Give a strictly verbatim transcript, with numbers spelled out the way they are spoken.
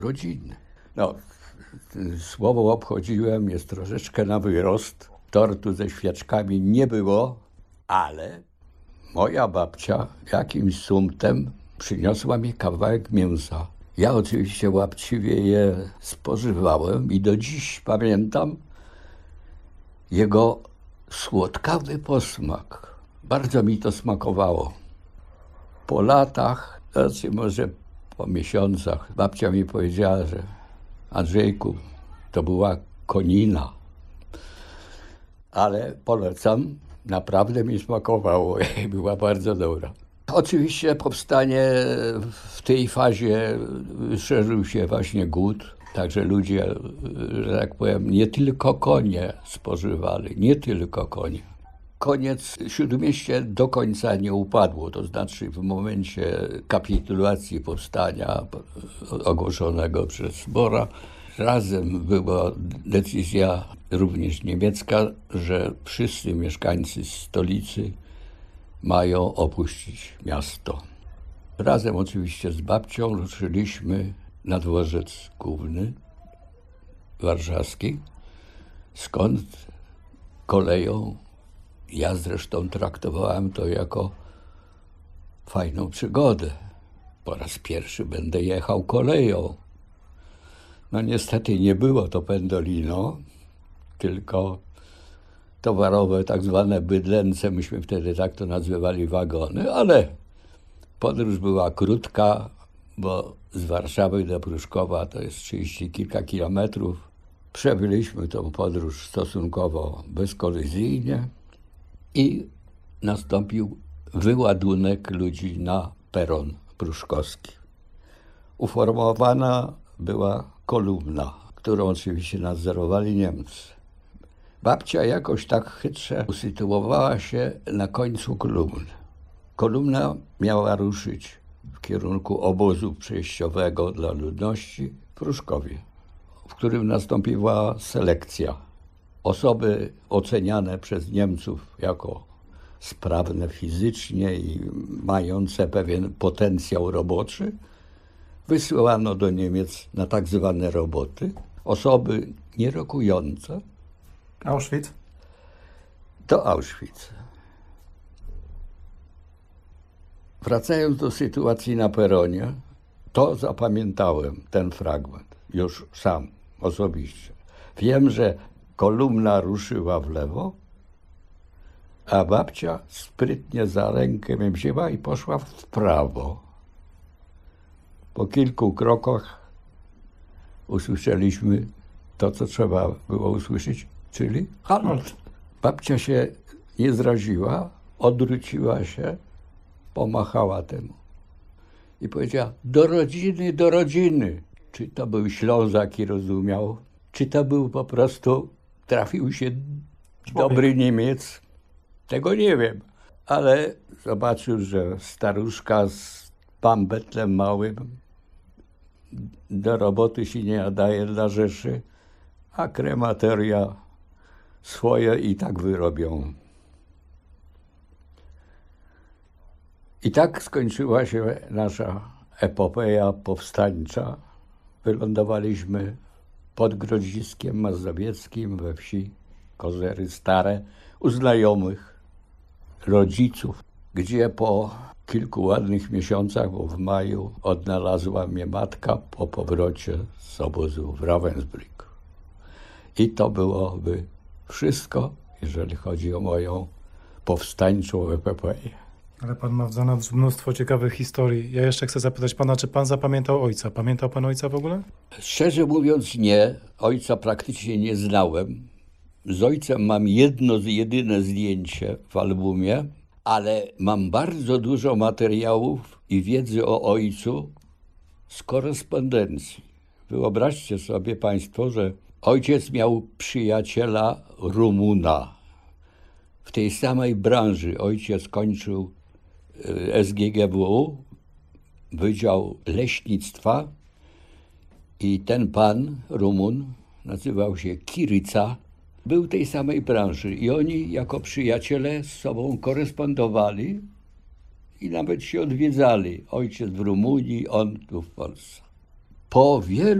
rodzinny. No, słowo obchodziłem, jest troszeczkę na wyrost. Tortu ze świeczkami nie było, ale moja babcia jakimś sumptem przyniosła mi kawałek mięsa. Ja oczywiście łapciwie je spożywałem i do dziś pamiętam jego słodkawy posmak. Bardzo mi to smakowało. Po latach, znaczy może po miesiącach, babcia mi powiedziała, że Andrzejku, to była konina. Ale polecam, naprawdę mi smakowało i była bardzo dobra. Oczywiście powstanie w tej fazie szerzył się właśnie głód, także ludzie, że tak powiem, nie tylko konie spożywali, nie tylko konie. Koniec, Śródmieście do końca nie upadło, to znaczy w momencie kapitulacji powstania ogłoszonego przez Bora, razem była decyzja również niemiecka, że wszyscy mieszkańcy stolicy mają opuścić miasto. Razem oczywiście z babcią ruszyliśmy na dworzec główny warszawski, skąd koleją, ja zresztą traktowałem to jako fajną przygodę. Po raz pierwszy będę jechał koleją. No niestety nie było to pendolino, tylko towarowe, tak zwane bydlęce, myśmy wtedy tak to nazywali, wagony, ale podróż była krótka, bo z Warszawy do Pruszkowa to jest trzydzieści kilka kilometrów. Przebyliśmy tą podróż stosunkowo bezkolizyjnie i nastąpił wyładunek ludzi na peron pruszkowski. Uformowana była kolumna, którą oczywiście nadzorowali Niemcy. Babcia jakoś tak chytrze usytuowała się na końcu kolumny. Kolumna miała ruszyć w kierunku obozu przejściowego dla ludności w Pruszkowie, w którym nastąpiła selekcja. Osoby oceniane przez Niemców jako sprawne fizycznie i mające pewien potencjał roboczy wysyłano do Niemiec na tak zwane roboty. Osoby nierokujące Auschwitz? do Auschwitz. Wracając do sytuacji na peronie, to zapamiętałem ten fragment już sam, osobiście. Wiem, że kolumna ruszyła w lewo, a babcia sprytnie za rękę mnie wzięła i poszła w prawo. Po kilku krokach usłyszeliśmy to, co trzeba było usłyszeć, czyli halt. Babcia się nie zraziła, odwróciła się, pomachała temu i powiedziała: do rodziny, do rodziny. Czy to był Ślązak i rozumiał, czy to był po prostu, trafił się dobry Niemiec, tego nie wiem. Ale zobaczył, że staruszka z bambetlem małym do roboty się nie nadaje dla Rzeszy, a krematoria swoje i tak wyrobią. I tak skończyła się nasza epopeja powstańcza. Wylądowaliśmy pod Grodziskiem Mazowieckim we wsi Kozery Stare u znajomych rodziców, gdzie po kilku ładnych miesiącach, bo w maju odnalazła mnie matka po powrocie z obozu w Ravensbrück. I to byłoby wszystko, jeżeli chodzi o moją powstańczą epopeję. Ale pan ma w zanadrzu mnóstwo ciekawych historii. Ja jeszcze chcę zapytać pana, czy pan zapamiętał ojca? Pamiętał pan ojca w ogóle? Szczerze mówiąc nie. Ojca praktycznie nie znałem. Z ojcem mam jedno, jedyne zdjęcie w albumie, ale mam bardzo dużo materiałów i wiedzy o ojcu z korespondencji. Wyobraźcie sobie państwo, że ojciec miał przyjaciela Rumuna. W tej samej branży ojciec kończył S G G W, Wydział Leśnictwa, i ten pan, Rumun, nazywał się Kiryca, był tej samej branży i oni jako przyjaciele z sobą korespondowali i nawet się odwiedzali. Ojciec w Rumunii, on tu w Polsce. Po wielu